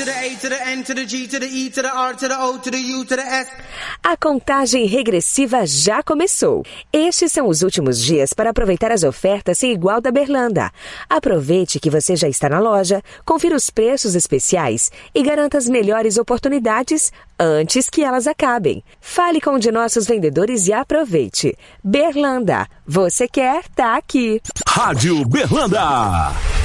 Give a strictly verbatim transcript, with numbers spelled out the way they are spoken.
to the A to the N to the G to the E to the R to the O to the U to the S. A contagem regressiva já começou. Estes são os últimos dias para aproveitar as ofertas sem igual da Berlanda. Aproveite que você já está na loja, confira os preços especiais e garanta as melhores oportunidades antes que elas acabem. Fale com um de nossos vendedores e aproveite. Berlanda, você quer, tá aqui. Rádio Berlanda.